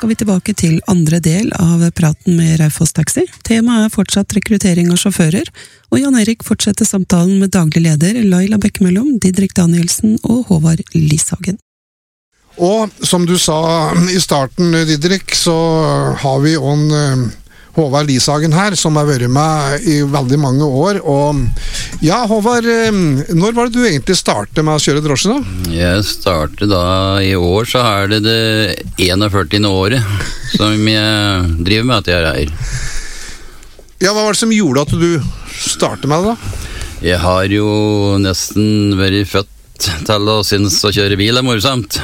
skal vi tilbake til andre del av praten med Raufoss Taxi. Temaet fortsatt rekruttering av sjåfører, og Jan Erik fortsetter samtalen med daglig leder Laila Bekkemellom, Didrik Danielsen og Håvard Lishagen. Og som du sa i starten, Didrik, så har vi Håvard Lishagen her, som har vært med i veldig mange år. Og ja, Håvard, når var det du egentlig startet med å kjøre drosje da? Jeg startet da i år, så er det 41. året som jeg driver med at jeg er. Ja, hva var det som gjorde at du startet med det da? Jeg har jo nesten vært født til å synes å kjøre bil morsomt.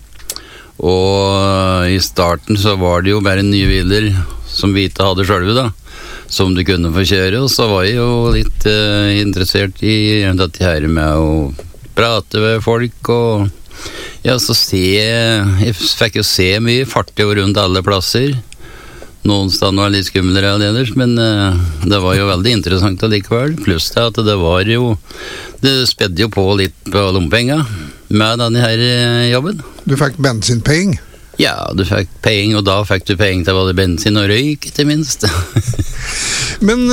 Og i starten så var det jo bare nye biler som vi ikke hadde selv da, som du kunne få kjøre, og så var jeg jo litt interessert i dette her med å prate med folk, og ja, så jeg fikk jo se mye fartig rundt alle plasser. Noen steder var litt skumlere enn ellers, men det var jo veldig interessant allikevel, pluss det at det spedde jo på litt på lompenger med denne her jobben. Du fikk bensinpenger? Ja, du fikk penger, og da fikk du penger til både bensin og røyk, til minst. Men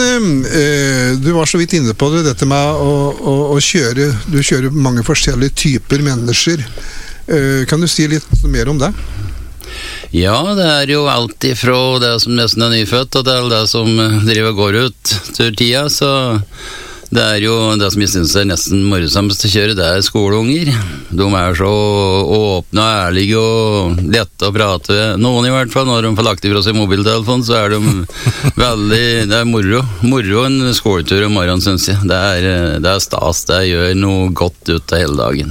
du var så vidt inne på det, dette med å kjøre. Du kjører mange forskjellige typer mennesker. Kan du si litt mer om det? Ja, det er jo alt ifra det som nesten er nyfødt, og til det som driver og går ut til tida, så det er jo det som jeg synes er nesten morsomst å kjøre, det er skoleunger. De er så åpne og ærlige og lette å prate med. Noen i hvert fall, når de får lagt ifra seg mobiltelefon, så er de veldig, det er moro en skoletur om morgenen, synes jeg. Det er stas, det gjør noe godt ut av hele dagen.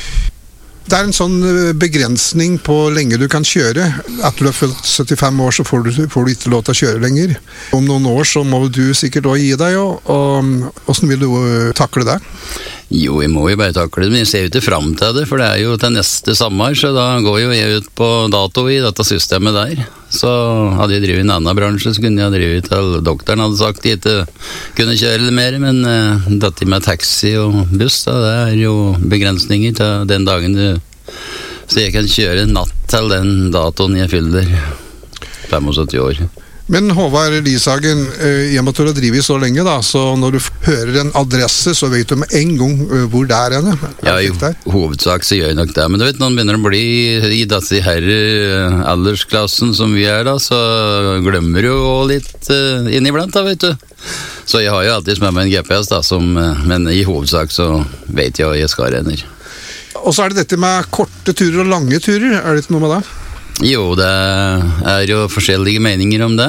Det er en sånn begrensning på lenge du kan kjøre. Etter du har fylt 75 år, så får du ikke lov til å kjøre lenger. Om noen år så må du sikkert også gi deg, og hvordan vil du takle det? Jo, jeg må jo bare takle det, men jeg ser jo ikke frem til det, for det er jo til neste sommer, så da går jo jeg ut på dato i dette systemet der. Så hadde jeg drivet i en annen bransje, så kunne jeg drivet til doktoren hadde sagt jeg ikke kunne kjøre litt mer, men dette med taxi og buss, da, det er jo begrensninger til den dagen så jeg kan kjøre natt til den datoen jeg fyller 75 år. Men Håvard Lishagen, i og med at du har drivet så lenge da, så når du hører en adresse, så vet du med en gang hvor det er henne. Ja, i hovedsak så gjør jeg nok det, men du vet, når man begynner å bli i disse her aldersklassen som vi er da, så glemmer du jo litt inniblant da, vet du. Så jeg har jo alltid med meg en GPS da, men i hovedsak så vet jeg hva jeg skal renner. Og så er det dette med korte turer og lange turer, er det ikke noe med det? Jo, det er jo forskjellige meninger om det.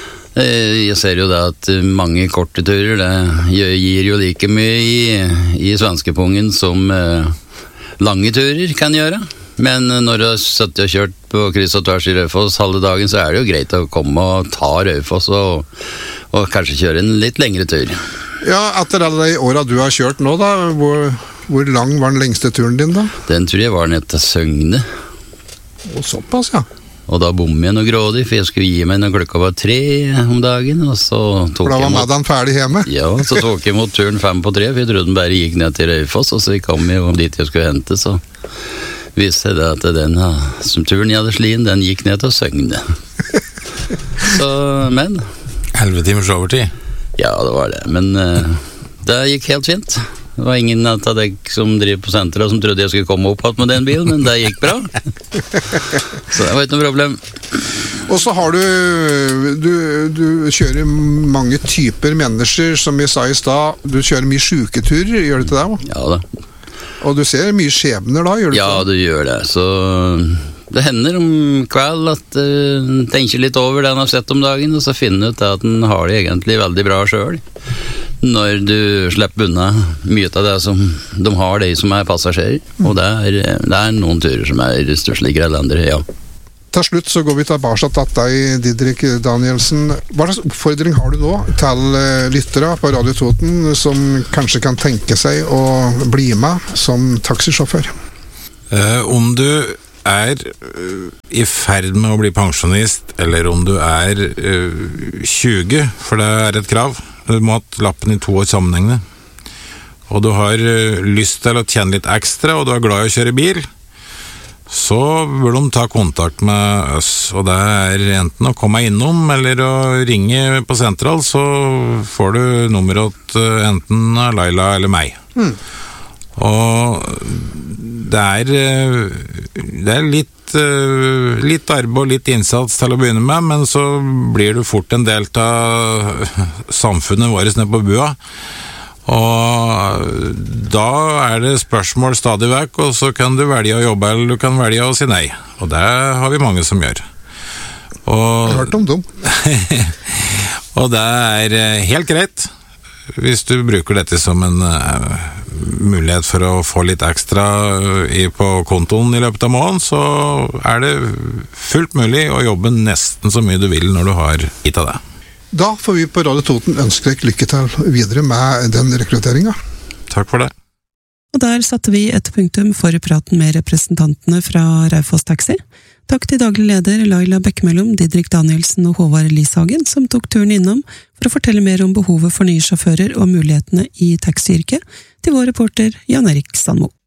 Jeg ser jo det at mange korte turer, det gir jo like mye i svenskepungen som lange turer kan gjøre. Men når du har sittet og kjørt på kryss og tvers i Raufoss halve dagen, så er det jo greit å komme og ta Raufoss og kanskje kjøre en litt lengre tur. Ja, etter alle de årene du har kjørt nå da, hvor lang var den lengste turen din da? Den tror jeg var ned til Søgne. Og såpass, ja. Og da bom jeg noe grådig, for jeg skulle gi meg når klokka var 3 om dagen, og så tok for da var madden ferdig hjemme? Ja, så tok jeg mot turen 5 på 3, for jeg trodde den bare gikk ned til Raufoss, og så kom jeg jo dit jeg skulle hente, så viste det at den som turen jeg hadde slien, den gikk ned til Søgne. Så, men 11 timers overtid? Ja, det var det, men det gikk helt fint. Det var ingen av deg som driver på senteret som trodde jeg skulle komme opp med den bilen, men det gikk bra. Så det var ikke noe problem. Og så har du kjører mange typer mennesker, som jeg sa i sted. Du kjører mye syketurer, gjør du ikke det? Ja da. Og du ser mye skjebner da, gjør du ikke? Ja, du gjør det. Så det hender om kveld at en tenker litt over det en har sett om dagen, og så finner ut at en har det egentlig veldig bra selv. Når du slipper unna mye av det som de har, de som er passasjerer. Og det er noen turer som er stussligere enn andre, ja. Til slutt så går vi tilbake til deg, Didrik Danielsen. Hva slags oppfordring har du nå til lyttere på Radio Toten som kanskje kan tenke seg å bli med som taxisjåfør? Om du er i ferd med å bli pensjonist, eller om du er 20, for det er et krav. Du må ha lappen i 2 år sammenhengende. Og du har lyst til å tjene litt ekstra, og du er glad i å kjøre bil, så bør de ta kontakt med oss, og det er enten å komme innom eller å ringe på sentral, så får du nummeret til enten Laila eller meg. Og det er litt arbeid og litt innsats til å begynne med, men så blir du fort en del av samfunnet vårt nede på bua. Og da er det spørsmål stadig vekk, og så kan du velge å jobbe, eller du kan velge å si nei. Og det har vi mange som gjør. Jeg har hørt om dem. Og det er helt greit. Hvis du bruker dette som en mulighet for å få litt ekstra på kontoen i løpet av måneden, så er det fullt mulig å jobbe nesten så mye du vil når du har gitt av det. Da får vi på Radio Toten ønske deg lykke til videre med den rekrutteringen. Takk for det. Og der satte vi et punktum for praten med representantene fra Raufoss Taxi. Takk til daglig leder Laila Bekkemellom, Didrik Danielsen og Håvard Lishagen, som tok turen innom for å fortelle mer om behovet for nye sjåfører og mulighetene i taxiyrket, til vår reporter Jan Erik Sandmo.